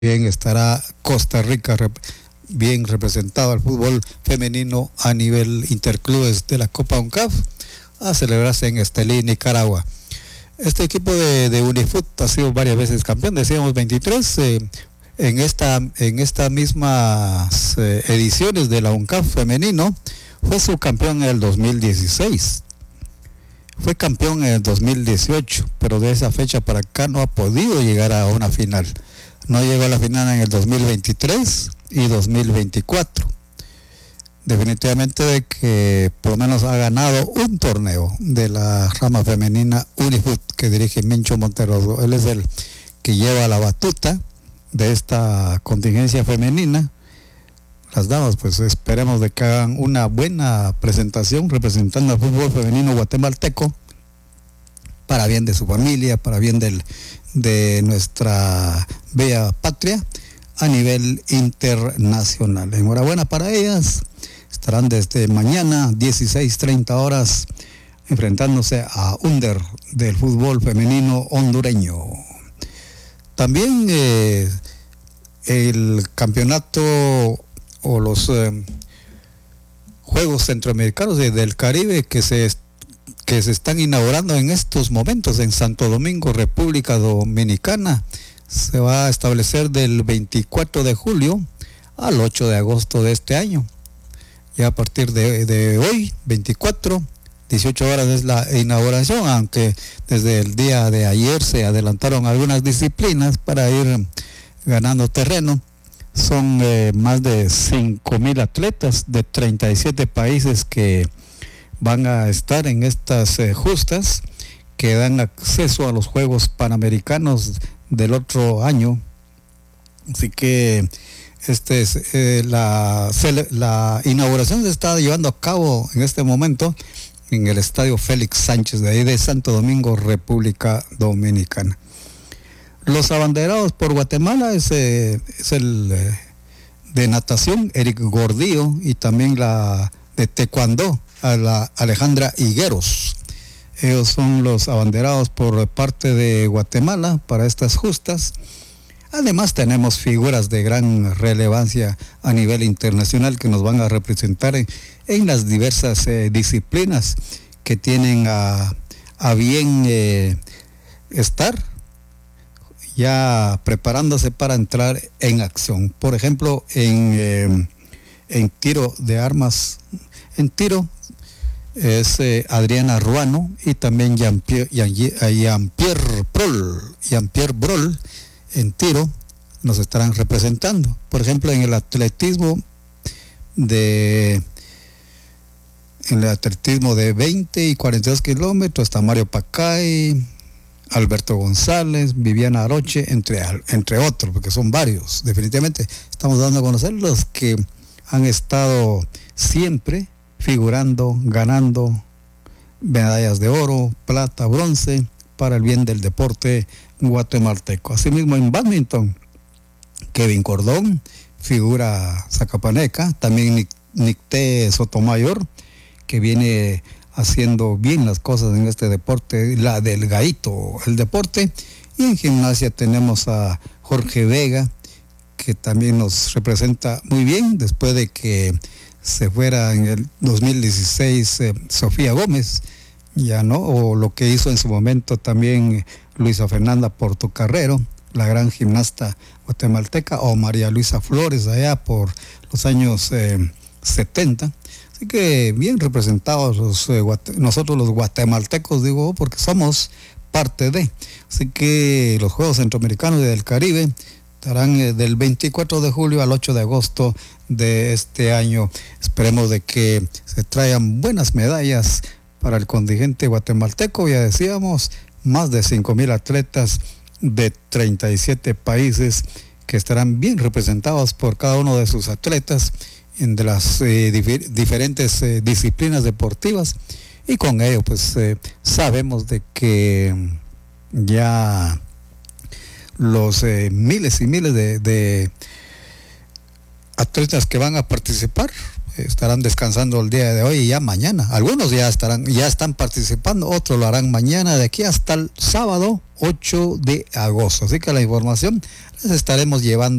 Bien, estará Costa Rica bien representado al fútbol femenino a nivel interclubes de la Copa UNCAF a celebrarse en Estelí, Nicaragua. Este equipo de Unifut ha sido varias veces campeón, decíamos 23, en estas mismas ediciones de la UNCAF femenino, fue subcampeón en el 2016. Fue campeón en el 2018, pero de esa fecha para acá no ha podido llegar a una final. No llegó a la final en el 2023 y 2024. Definitivamente de que por lo menos ha ganado un torneo de la rama femenina Unifut que dirige Mincho Montero. Él es el que lleva la batuta de esta contingencia femenina. Las damas, pues esperemos de que hagan una buena presentación representando al fútbol femenino guatemalteco para bien de su familia, para bien de nuestra bella patria a nivel internacional. Enhorabuena para ellas. Estarán desde mañana 16:30 horas enfrentándose a Under del fútbol femenino hondureño. También el campeonato o los Juegos Centroamericanos del Caribe que se están inaugurando en estos momentos en Santo Domingo, República Dominicana, se va a establecer del 24 de julio al 8 de agosto de este año. Ya a partir de hoy, 24, 18 horas es la inauguración, aunque desde el día de ayer se adelantaron algunas disciplinas para ir ganando terreno. Son más de 5,000 atletas de 37 países que van a estar en estas justas que dan acceso a los Juegos Panamericanos del otro año. Así que la inauguración se está llevando a cabo en este momento en el Estadio Félix Sánchez de ahí de Santo Domingo, República Dominicana. Los abanderados por Guatemala es el de natación, Eric Gordillo, y también la de taekwondo, a la Alejandra Higueros. Ellos son los abanderados por parte de Guatemala para estas justas. Además tenemos figuras de gran relevancia a nivel internacional que nos van a representar en las diversas disciplinas que tienen a bien estar ya preparándose para entrar en acción. Por ejemplo, en tiro de armas, en tiro es Adriana Ruano y también Jean-Pierre Brol en tiro nos estarán representando. Por ejemplo, en el atletismo de 20 y 42 kilómetros está Mario Pacay, Alberto González, Viviana Aroche, entre otros, porque son varios. Definitivamente estamos dando a conocer los que han estado siempre figurando, ganando medallas de oro, plata, bronce, para el bien del deporte guatemalteco. Asimismo en bádminton, Kevin Cordón, figura zacapaneca, también Nicté Sotomayor, que viene haciendo bien las cosas en este deporte, la del gaito, el deporte. Y en gimnasia tenemos a Jorge Vega, que también nos representa muy bien después de que se fuera en el 2016 Sofía Gómez, ya no, o lo que hizo en su momento también Luisa Fernanda Portocarrero, la gran gimnasta guatemalteca, o María Luisa Flores allá por los años 70. Así que bien representados nosotros los guatemaltecos, digo, porque somos parte de. Así que los Juegos Centroamericanos y del Caribe estarán del 24 de julio al 8 de agosto de este año. Esperemos de que se traigan buenas medallas para el contingente guatemalteco. Ya decíamos, más de 5,000 atletas de 37 países que estarán bien representados por cada uno de sus atletas de las diferentes disciplinas deportivas, y con ello pues sabemos de que ya los miles y miles de atletas que van a participar estarán descansando el día de hoy y ya mañana. Algunos ya están participando, otros lo harán mañana, de aquí hasta el sábado 8 de agosto. Así que la información les estaremos llevando